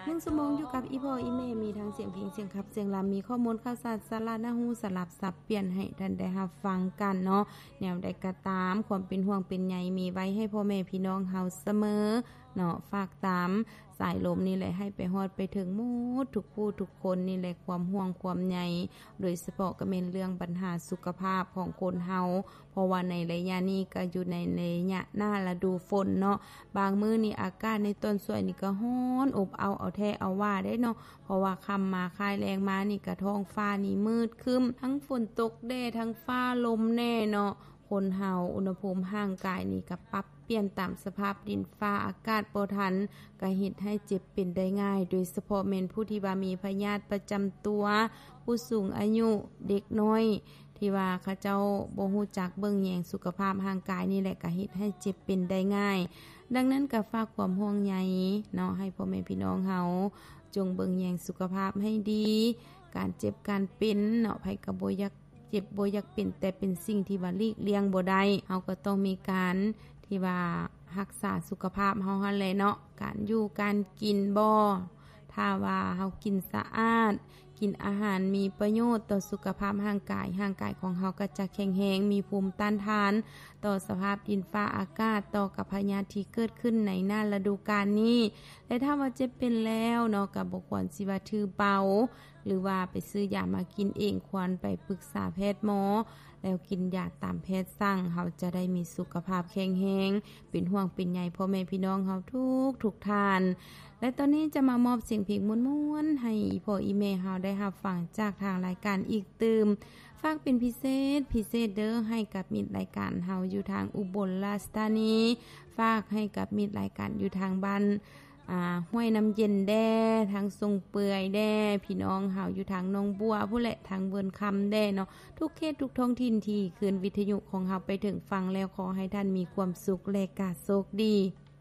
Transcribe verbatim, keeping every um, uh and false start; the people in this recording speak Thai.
หนึ่งชั่วโมงอยู่กับอีพ่ออีแม่มีทั้งเสียงเพลงเสียงขับเสียงลำมีข้อมูลข่าวสารสาระน่าฮู้สลับสับเปลี่ยนให้ท่านได้รับฟังกันเนาะแนวใดก็ตามความเป็นห่วงเป็นใยมีไว้ให้พ่อแม่พี่น้องเฮาเสมอเนาะฝากตามสายลมนี่แหละให้ไปฮอดไปถึงหมู่ทุกผู้ทุกคนนี่แหละความห่วงความใยโดยเฉพาะก็เป็นเรื่องปัญหาสุขภาพของคนเฮาเพราะว่าในระยะนี้ก็อยู่ในระยะหน้าฤดูฝนเนาะบางมื้อนี่อากาศในต้นสวยนี่ก็ร้อนอบเอาเอาแท้เอาว่าได้เนาะเพราะว่าค่ำมาคายแรงมานี่ก็ท้องฟ้านี่มืดครึ้มทั้งฝนตกแน่ทั้งฟ้าลมแน่เนาะคนเฮาอุณหภูมิร่างกายนี่ก็ปรับเปลี่ยนตามสภาพดินฟ้าอากาศบ่ทันก็เฮ็ดให้เจ็บเป็นได้ง่ายโดยเฉพาะแม่นผู้ที่ว่ามีพยาธิประจำตัวผู้สูงอายุเด็กน้อยที่ว่าเขาเจ้าบ่ฮู้จักเบิ่งแยงสุขภาพร่างกายนี่แหละก็เฮ็ดให้เจ็บเป็นได้ง่ายดังนั้นก็ฝากความห่วงใยเนาะให้พ่อแม่พี่น้องเฮาจงเบิ่งแยงสุขภาพให้ดีการเจ็บการเป็นเนาะไผก็บ่อยากเจ็บบ่อยากเป็นแต่เป็นสิ่งที่ว่าหลีกเลี่ยงบ่ได้เฮาก็ต้องมีการที่ว่ารักษาสุขภาพเฮาหั่นแหละเนาะการอยู่การกินบ่ถ้าว่าเฮากินสะอาดกินอาหารมีประโยชน์ต่อสุขภาพร่างกายร่างกายของเฮาก็จะแข็งแรงมีภูมิต้านทานต่อสภาพดินฟ้าอากาศต่อกับพยาธิที่เกิดขึ้นในหน้าฤดูกาลนี้และถ้าว่าเจ็บเป็นแล้วเนาะก็บ่ควรสิว่าถือเบาหรือว่าไปซื้อยามากินเองควรไปปรึกษาแพทย์หมอแล้วกินยาตามแพทย์สั่งเฮาจะได้มีสุขภาพแข็งแรงเป็นห่วงเป็นใยพ่อแม่พี่น้องเฮาทุกทุกท่านและตอนนี้จะมามอบเสียงเพลงม่วนๆให้อีพ่ออีแม่เฮาได้รับฟังจากทางรายการอีกตืมฝากเป็นพิเศษพิเศษเด้อให้กับมิตรรายการเฮาอยู่ทางอุบลราชธานีฝากให้กับมิตรรายการอยู่ทางบ้านอ่าห้วยน้ำเย็นแด่ทางทรงเปื่อยแด่พี่น้องเฮาอยู่ทางหนองบัวผู้แหละทางเวินคำแด่เนาะทุกเขตทุกท้องถิ่นที่คืนวิทยุของเฮาไปถึงฟังแล้วขอให้ท่านมีความสุขและกาโชคดี